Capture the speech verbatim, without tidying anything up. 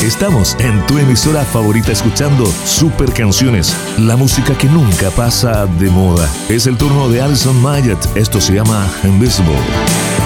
Estamos en tu emisora favorita escuchando super canciones, la música que nunca pasa de moda. Es el turno de Alison Moyet, esto se llama Invisible.